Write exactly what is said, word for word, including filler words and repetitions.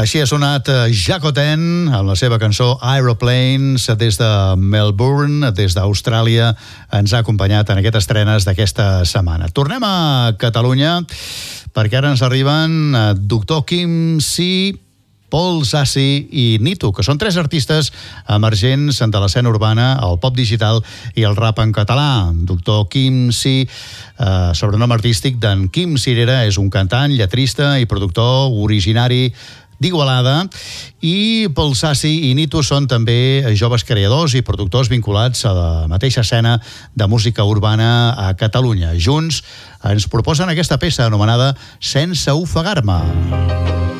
Així ha sonat Jacoten amb la seva cançó Aeroplanes des de Melbourne, des d'Austràlia. Ens ha acompanyat en aquestes estrenes d'aquesta setmana. Tornem a Catalunya perquè ara ens arriben Doctor Quim C, Paul Sassi i Nito, que són tres artistes emergents de l'escena urbana, el pop digital i el rap en català. Doctor Quim C, eh, sobrenom artístic d'en Quim Cirera, és un cantant, lletrista i productor originari d'Igualada, i Paul Sassi i Nito són també joves creadors i productors vinculats a la mateixa escena de música urbana a Catalunya. Junts ens proposen aquesta peça anomenada Sense ofegar-me.